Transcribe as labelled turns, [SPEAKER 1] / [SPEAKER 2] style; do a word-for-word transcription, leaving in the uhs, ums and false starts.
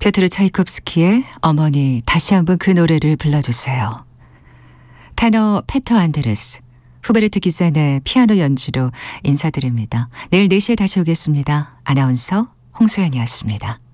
[SPEAKER 1] 피오트르 차이콥스키의 어머니 다시 한번 그 노래를 불러주세요. 테너 페터 안드레스, 후베르트 기산의 피아노 연주로 인사드립니다. 내일 네 시에 다시 오겠습니다. 아나운서 홍소연이었습니다.